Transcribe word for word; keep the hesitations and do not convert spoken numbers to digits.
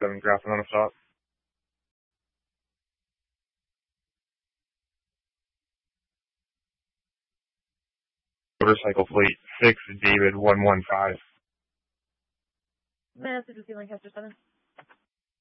seven, Grafton on a stop. Motorcycle Fleet six, David one one five. Message with you, Lancaster seven.